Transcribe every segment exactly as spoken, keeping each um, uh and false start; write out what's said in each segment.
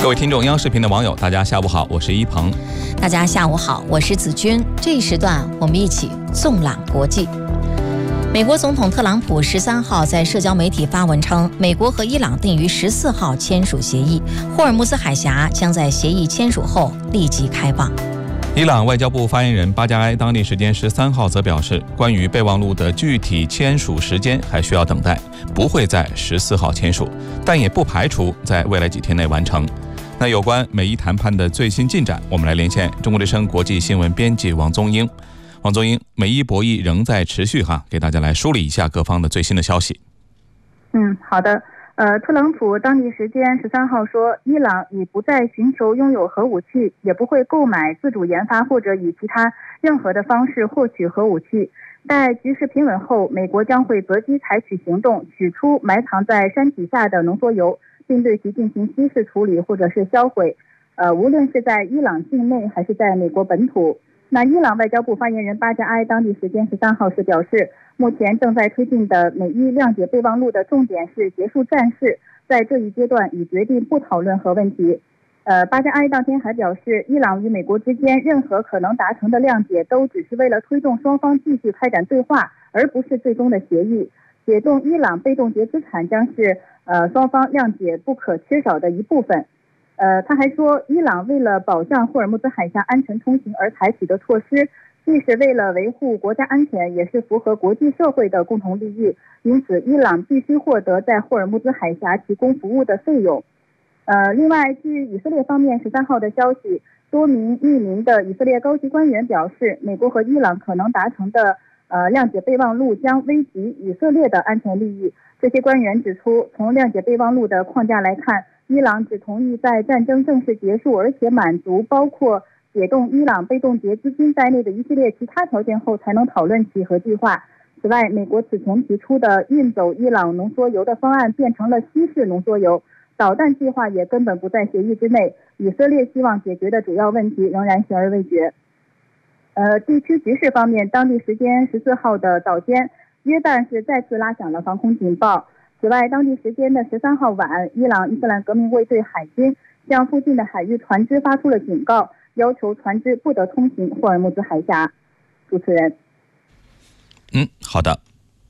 各位听众，央视频的网友，大家下午好，我是一鹏。 大家下午好，我是子君。这一时段，我们一起纵览国际。美国总统特朗普十三号在社交媒体发文称，美国和伊朗定于十四号签署协议，霍尔木兹海峡将在协议签署后立即开放。 伊朗外交部发言人巴加埃当地时间十三号则表示，关于备忘录的具体签署时间还需要等待，不会在十四号签署，但也不排除在未来几天内完成。那有关美伊谈判的最新进展，我们来连线中国之声国际新闻编辑王宗英。王宗英，美伊博弈仍在持续哈，给大家来梳理一下各方的最新的消息。 嗯，好的。呃，特朗普当地时间十三号说，伊朗已不再寻求拥有核武器，也不会购买、自主研发或者以其他任何的方式获取核武器。待局势平稳后，美国将会择机采取行动，取出埋藏在山体下的浓缩铀，并对其进行稀释处理或者是销毁。呃，无论是在伊朗境内还是在美国本土。那伊朗外交部发言人巴加埃当地时间十三号时表示，目前正在推进的美伊谅解备忘录的重点是结束战事，在这一阶段已决定不讨论核问题。呃，巴加埃当天还表示，伊朗与美国之间任何可能达成的谅解都只是为了推动双方继续开展对话，而不是最终的协议。解冻伊朗被冻结资产将是呃双方谅解不可缺少的一部分。呃，他还说，伊朗为了保障霍尔木兹海峡安全通行而采取的措施，既是为了维护国家安全，也是符合国际社会的共同利益。因此，伊朗必须获得在霍尔木兹海峡提供服务的费用。呃，另外，据以色列方面十三号的消息，多名匿名的以色列高级官员表示，美国和伊朗可能达成的呃谅解备忘录将危及以色列的安全利益。这些官员指出，从谅解备忘录的框架来看，伊朗只同意在战争正式结束，而且满足包括解冻伊朗被冻结资金在内的一系列其他条件后，才能讨论起核计划。此外，美国此前提出的运走伊朗浓缩铀的方案变成了稀释浓缩铀，导弹计划也根本不在协议之内。以色列希望解决的主要问题仍然悬而未决。呃，地区局势方面，当地时间十四号的早间，约旦是再次拉响了防空警报。此外，当地时间的十三号晚，伊朗伊斯兰革命卫队海军向附近的海域船只发出了警告，要求船只不得通行霍尔木兹海峡。主持人。 嗯，好的。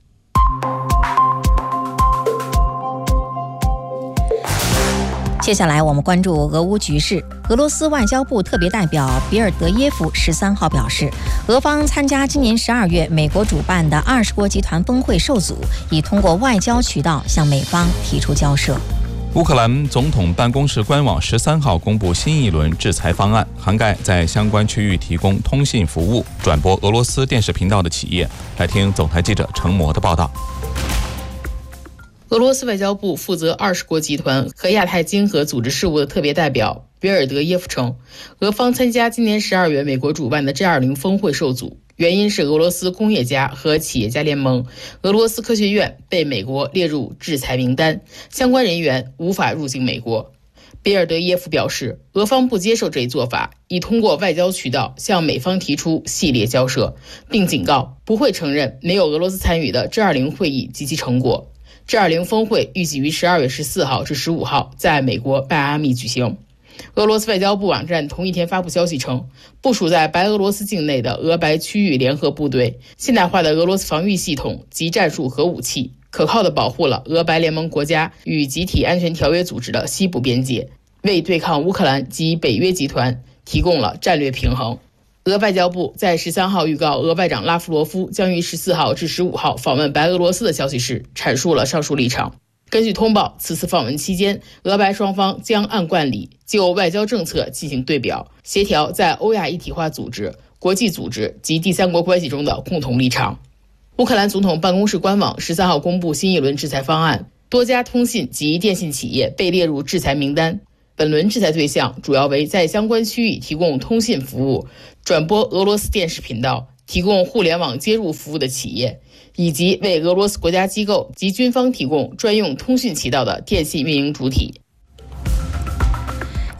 接下来我们关注俄乌局势。俄罗斯外交部特别代表比尔德耶夫十三号表示，俄方参加今年十二月美国主办的二十国集团峰会受阻，已通过外交渠道向美方提出交涉。 乌克兰总统办公室官网十三号公布新一轮制裁方案，涵盖在相关区域提供通信服务、转播俄罗斯电视频道的企业。来听总台记者程模的报道。 俄罗斯外交部负责二十国集团和亚太经合组织事务的特别代表比尔德耶夫称，俄方参加今年十二月美国主办的 G 二十 峰会受阻，原因是俄罗斯工业家和企业家联盟俄罗斯科学院被美国列入制裁名单，相关人员无法入境美国。比尔德耶夫表示，俄方不接受这一做法，已通过外交渠道向美方提出系列交涉，并警告不会承认没有俄罗斯参与的 G 二十 会议及其成果。G 二十 峰会预计于十二月十四号至十五号在美国迈阿密举行。俄罗斯外交部网站同一天发布消息称，部署在白俄罗斯境内的俄白区域联合部队现代化的俄罗斯防御系统及战术核武器，可靠地保护了俄白联盟国家与集体安全条约组织的西部边界，为对抗乌克兰及北约集团提供了战略平衡。俄外交部在十三号预告俄外长拉夫罗夫将于十四号至十五号访问白俄罗斯的消息时，阐述了上述立场。根据通报，此次访问期间，俄白双方将按惯例就外交政策进行对表，协调在欧亚一体化组织、国际组织及第三国关系中的共同立场。乌克兰总统办公室官网十三号公布新一轮制裁方案，多家通信及电信企业被列入制裁名单。本轮制裁对象主要为在相关区域提供通信服务、转播俄罗斯电视频道、提供互联网接入服务的企业，以及为俄罗斯国家机构及军方提供专用通讯渠道的电信运营主体。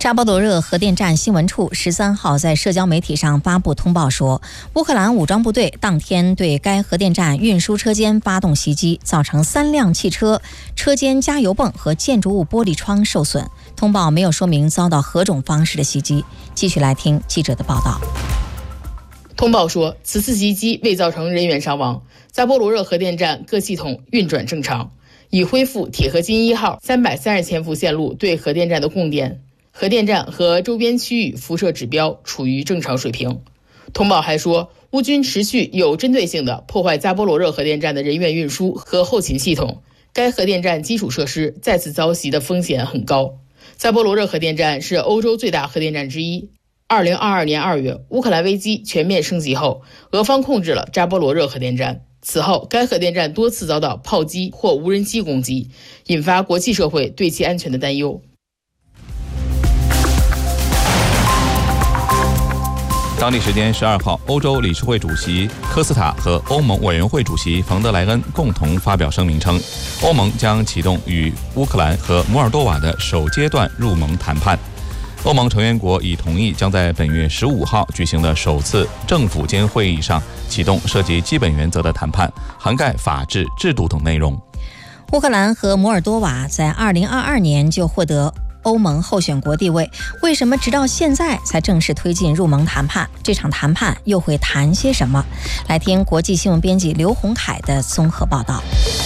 扎波罗热核电站新闻处十三号在社交媒体上发布通报说，乌克兰武装部队当天对该核电站运输车间发动袭击，造成三辆汽车、车间加油泵和建筑物玻璃窗受损。通报没有说明遭到何种方式的袭击。继续来听记者的报道。 通报说，此次袭击未造成人员伤亡，扎波罗热核电站各系统运转正常，已恢复铁合金一号三百三十千伏线路对核电站的供电。核电站和周边区域辐射指标处于正常水平。通报还说，乌军持续有针对性地破坏扎波罗热核电站的人员运输和后勤系统，该核电站基础设施再次遭袭的风险很高。扎波罗热核电站是欧洲最大核电站之一。二零二二年二月，乌克兰危机全面升级后，俄方控制了扎波罗热核电站。此后，该核电站多次遭到炮击或无人机攻击，引发国际社会对其安全的担忧。 当地时间十二号，欧洲理事会主席科斯塔和欧盟委员会主席冯德莱恩共同发表声明称，欧盟将启动与乌克兰和摩尔多瓦的首阶段入盟谈判。欧盟成员国已同意将在本月十五号举行的首次政府间会议上启动涉及基本原则的谈判，涵盖法治、制度等内容。 乌克兰和摩尔多瓦在二零二二年就获得欧盟候选国地位，为什么直到现在才正式推进入盟谈判？这场谈判又会谈些什么？来听国际新闻编辑刘洪凯的综合报道。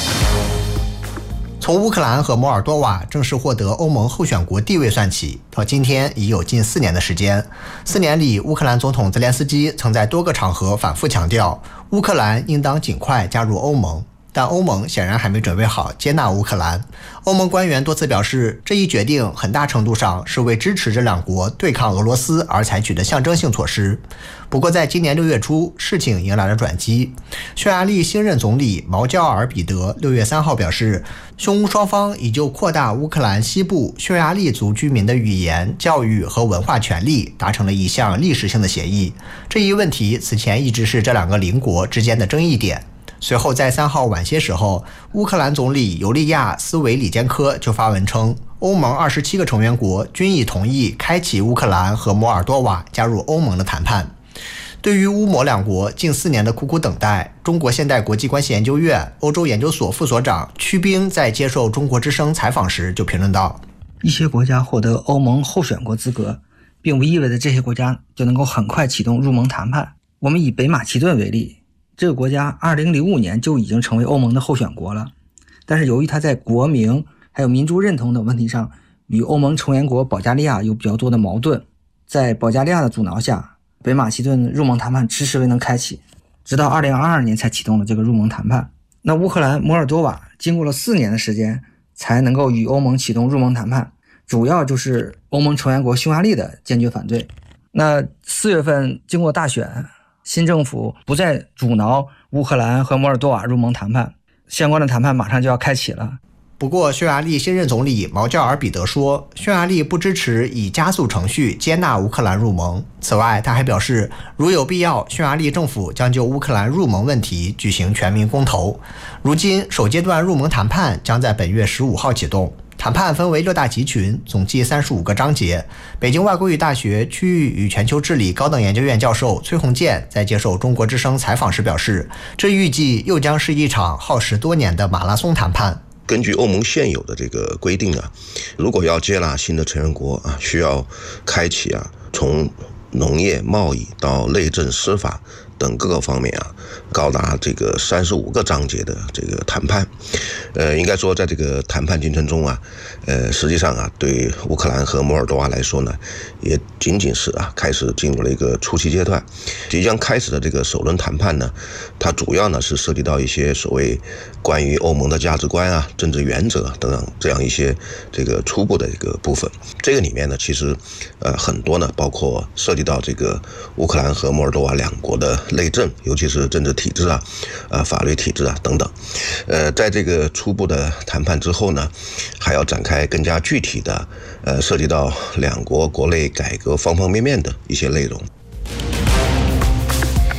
从乌克兰和摩尔多瓦正式获得欧盟候选国地位算起，到今天已有近四年的时间。四年里，乌克兰总统泽连斯基曾在多个场合反复强调，乌克兰应当尽快加入欧盟。但欧盟显然还没准备好接纳乌克兰。欧盟官员多次表示，这一决定很大程度上是为支持这两国对抗俄罗斯而采取的象征性措施。不过在今年六月初，事情迎来了转机。匈牙利新任总理毛焦尔彼得六月三号表示，匈乌双方已就扩大乌克兰西部匈牙利族居民的语言、教育和文化权利达成了一项历史性的协议。这一问题此前一直是这两个邻国之间的争议点。随后在三号晚些时候，乌克兰总理尤利亚斯维里坚科就发文称，欧盟二十七个成员国均已同意开启乌克兰和摩尔多瓦加入欧盟的谈判。对于乌摩两国近四年的苦苦等待，中国现代国际关系研究院欧洲研究所副所长曲冰在接受中国之声采访时就评论道， 一些国家获得欧盟候选国资格，并不意味着这些国家就能够很快启动入盟谈判。我们以北马其顿为例，这个国家二零零五年就已经成为欧盟的候选国了，但是由于它在国名还有民族认同等问题上与欧盟成员国保加利亚有比较多的矛盾，在保加利亚的阻挠下，北马其顿入盟谈判迟迟未能开启，直到二零二二年才启动了这个入盟谈判。那乌克兰、摩尔多瓦经过了四年的时间才能够与欧盟启动入盟谈判，主要就是欧盟成员国匈牙利的坚决反对。那四月份经过大选，新政府不再阻挠乌克兰和摩尔多瓦入盟谈判，相关的谈判马上就要开启了。 不过，匈牙利新任总理毛焦尔彼得说，匈牙利不支持以加速程序接纳乌克兰入盟。此外，他还表示，如有必要，匈牙利政府将就乌克兰入盟问题举行全民公投。如今，首阶段入盟谈判将在本月十五号启动。谈判分为六大集群，总计三十五个章节。北京外国语大学区域与全球治理高等研究院教授崔洪建在接受中国之声采访时表示，这预计又将是一场耗时多年的马拉松谈判。 根据欧盟现有的这个规定啊，如果要接纳新的成员国啊，需要开启啊从农业、贸易到内政、司法等各个方面啊，高达这个三十五个章节的这个谈判。呃，应该说在这个谈判进程中啊，呃，实际上啊，对乌克兰和摩尔多瓦来说呢，也仅仅是啊开始进入了一个初期阶段。即将开始的这个首轮谈判呢，它主要呢是涉及到一些所谓关于欧盟的价值观啊、政治原则等等这样一些这个初步的一个部分。这个里面呢，其实呃很多呢，包括涉及到这个乌克兰和摩尔多瓦两国的内政，尤其是政治体制啊、呃法律体制啊等等。呃，在这个初步的谈判之后呢，还要展开更加具体的，呃，涉及到两国国内改革方方面面的一些内容。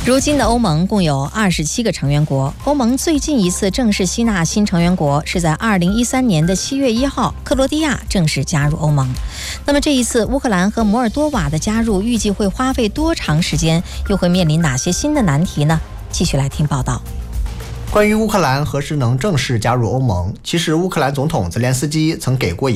如今的欧盟共有二十七个成员国，欧盟最近一次正式吸纳新成员国是在二零一三年的七月一号，克罗地亚正式加入欧盟。那么这一次乌克兰和摩尔多瓦的加入预计会花费多长时间，又会面临哪些新的难题呢？继续来听报道。 关于乌克兰何时能正式加入欧盟，其实乌克兰总统泽连斯基曾给过